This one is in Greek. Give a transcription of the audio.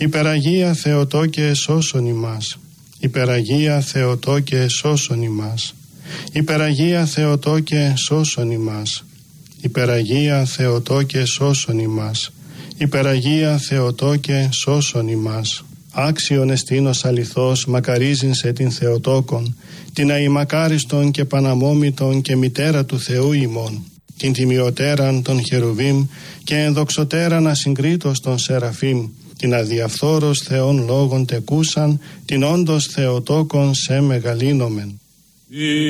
Υπεραγία Θεοτό και εσώσον ημάς. Υπεραγία Θεοτό και εσώσον ημάς. Υπεραγία Θεοτό και εσώσον ημάς. Υπεραγία Θεοτό και εσώσον ημάς. Υπεραγία Θεοτό και εσώσον ημάς. Άξιον εστίνος αληθώς μακαρίζειν σε την Θεοτόκον, την αημακάριστον και παναμόμητον και μητέρα του Θεού ημών, την τιμιωτέραν των Χερουβίμ και ενδοξωτέραν ασυγκρίτως των Σεραφείμ, την αδιαφθόρος Θεών λόγων τεκούσαν, την όντως Θεοτόκον σε μεγαλύνομεν.